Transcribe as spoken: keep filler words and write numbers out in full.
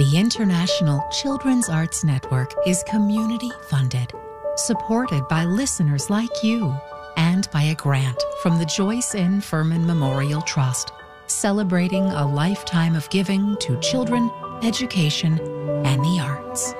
The International Children's Arts Network is community-funded, supported by listeners like you, and by a grant from the Joyce N. Furman Memorial Trust, celebrating a lifetime of giving to children, education, and the arts.